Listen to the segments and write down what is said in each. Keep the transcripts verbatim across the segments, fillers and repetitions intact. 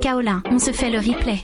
Kaolin, on se fait le replay.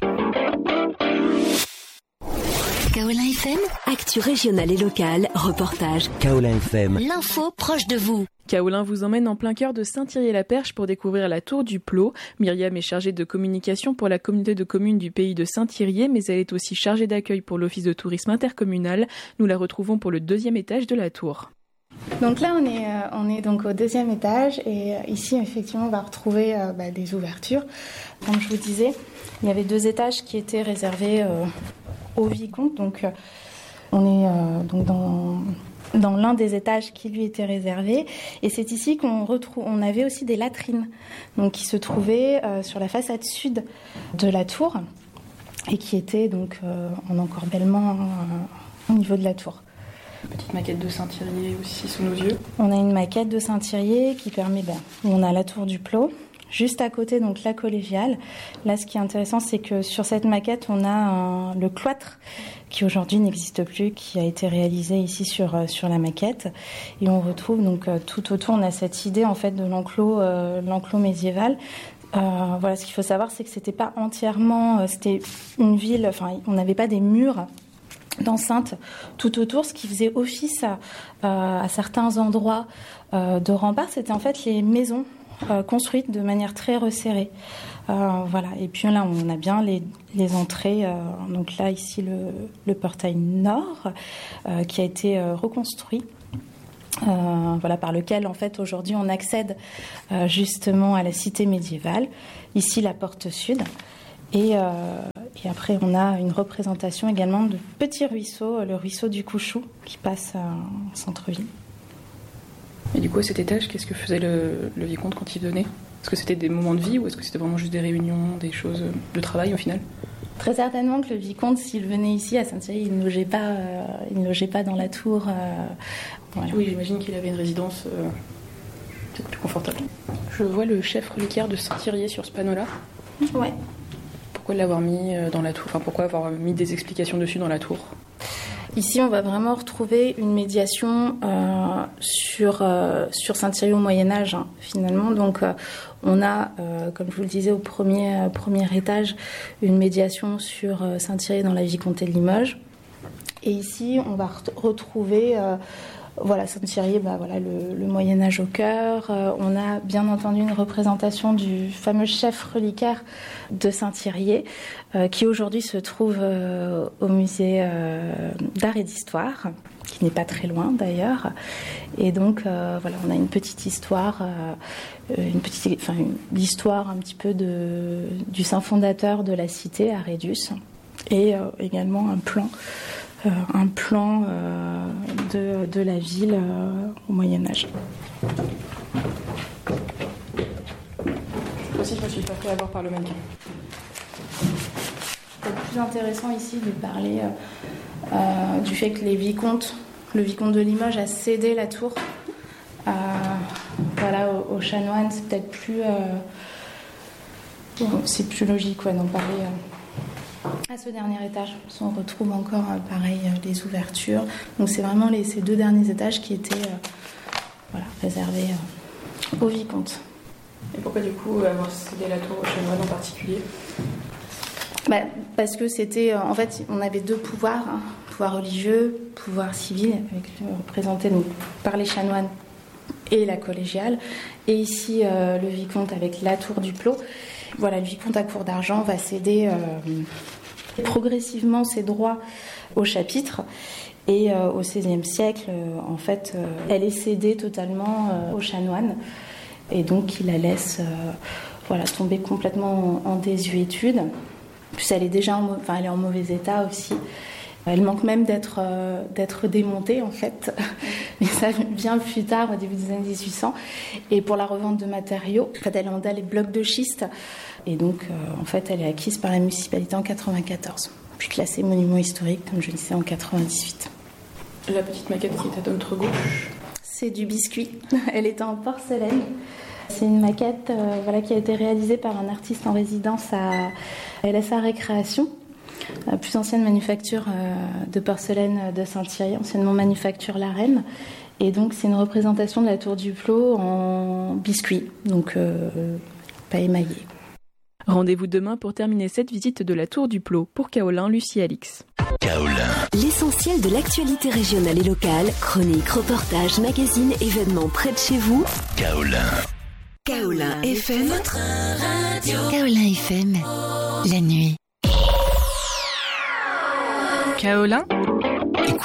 Kaolin F M, actu régionale et locale, reportage. Kaolin F M, l'info proche de vous. Kaolin vous emmène en plein cœur de Saint-Thierry-la-Perche pour découvrir la tour du Plot. Myriam est chargée de communication pour la communauté de communes du pays de Saint-Thierry, mais elle est aussi chargée d'accueil pour l'office de tourisme intercommunal. Nous la retrouvons pour le deuxième étage de la tour. Donc là, on est, euh, on est donc au deuxième étage et euh, ici, effectivement, on va retrouver euh, bah, des ouvertures. Comme je vous disais, il y avait deux étages qui étaient réservés euh, au vicomte. Donc, euh, on est euh, donc dans, dans l'un des étages qui lui était réservé. Et c'est ici qu'on retrouve. On avait aussi des latrines, donc qui se trouvaient euh, sur la façade sud de la tour et qui étaient donc euh, en encorbellement euh, au niveau de la tour. Petite maquette de Saint-Thierry aussi sous nos yeux. On a une maquette de Saint-Thierry qui permet, ben, on a la tour du Plot, juste à côté donc la collégiale. Là, ce qui est intéressant, c'est que sur cette maquette, on a un, le cloître qui aujourd'hui n'existe plus, qui a été réalisé ici sur sur la maquette. Et on retrouve donc tout autour, on a cette idée en fait de l'enclos, euh, l'enclos médiéval. Euh, voilà, ce qu'il faut savoir, c'est que c'était pas entièrement, euh, c'était une ville, enfin, on n'avait pas des murs d'enceinte tout autour, ce qui faisait office à, à certains endroits euh, de rempart, c'était en fait les maisons euh, construites de manière très resserrée. Euh, voilà. Et puis là, on a bien les, les entrées. Euh, donc là, ici, le, le portail nord euh, qui a été euh, reconstruit. Euh, voilà, par lequel en fait aujourd'hui on accède euh, justement à la cité médiévale. Ici, la porte sud. Et, euh, et après, on a une représentation également de petits ruisseaux, le ruisseau du Couchou, qui passe en centre-ville. Et du coup, à cet étage, qu'est-ce que faisait le, le vicomte quand il venait ? Est-ce que c'était des moments de vie ou est-ce que c'était vraiment juste des réunions, des choses de travail au final ? Très certainement que le vicomte, s'il venait ici à Saint-Thierry, il ne logeait pas, euh, il ne logeait pas dans la tour. Euh, voilà. Oui, j'imagine qu'il avait une résidence euh, peut-être plus confortable. Je vois le chef reliquaire de Saint-Thierry sur ce panneau-là. Ouais. Pourquoi l'avoir mis dans la tour ? Enfin, pourquoi avoir mis des explications dessus dans la tour ? Ici, on va vraiment retrouver une médiation euh, sur, euh, sur Saint-Thierry au Moyen-Âge, hein, finalement. Donc, euh, on a, euh, comme je vous le disais, au premier, euh, premier étage, une médiation sur euh, Saint-Thierry dans la vicomté de Limoges. Et ici, on va re- retrouver... Euh, Voilà, Saint-Thierry, bah voilà, le, le Moyen-Âge au cœur. Euh, on a bien entendu une représentation du fameux chef reliquaire de Saint-Thierry, euh, qui aujourd'hui se trouve euh, au musée euh, d'art et d'histoire, qui n'est pas très loin d'ailleurs. Et donc, euh, voilà, on a une petite histoire, euh, une petite, enfin, une, l'histoire un petit peu de, du saint fondateur de la cité, Arédius, et euh, également un plan. Euh, un plan euh, de, de la ville euh, au Moyen-Âge. Moi aussi, je me suis pas fait avoir par le mannequin. C'est plus intéressant ici de parler euh, euh, du fait que les vicomtes, le vicomte de Limoges a cédé la tour euh, voilà, aux, aux chanoines. C'est peut-être plus, euh, bon, c'est plus logique ouais, d'en parler. Euh, À ce dernier étage, on retrouve encore, pareil, les ouvertures. Donc c'est vraiment les, ces deux derniers étages qui étaient euh, voilà, réservés euh, au vicomte. Et pourquoi du coup avoir cédé la tour aux chanoines en particulier ? Bah, parce que c'était, euh, en fait, on avait deux pouvoirs, hein, pouvoir religieux, pouvoir civil, avec, euh, représenté donc, par les chanoines et la collégiale. Et ici, euh, le vicomte avec la tour du Plot. Voilà, le vicomte à Cour d'Argent va céder euh, progressivement ses droits au chapitre. Et euh, au seizième siècle, euh, en fait, euh, elle est cédée totalement euh, aux chanoines. Et donc, il la laisse euh, voilà, tomber complètement en, en désuétude. Puis elle est déjà en, enfin, elle est en mauvais état aussi. Elle manque même d'être, euh, d'être démontée, en fait. Mais ça vient plus tard, au début des années dix-huit cents. Et pour la revente de matériaux, en fait, elle est en dalle et blocs de schiste. Et donc, euh, en fait, elle est acquise par la municipalité en quatre-vingt-quatorze. Puis classée monument historique, comme je le disais, en quatre-vingt-dix-huit. La petite maquette qui est à notre gauche. C'est du biscuit. Elle est en porcelaine. C'est une maquette euh, voilà, qui a été réalisée par un artiste en résidence à L S A Récréation. La plus ancienne manufacture euh, de porcelaine de Saint-Thierry, anciennement manufacture La Reine. Et donc, c'est une représentation de la tour du Plot en biscuit, donc euh, pas émaillé. Rendez-vous demain pour terminer cette visite de la Tour du Plot. Pour Kaolin, Lucie Alix. Kaolin. L'essentiel de l'actualité régionale et locale, chroniques, reportages, magazines, événements près de chez vous. Kaolin. Kaolin F M. Votre radio. Kaolin F M. La nuit. Kaolin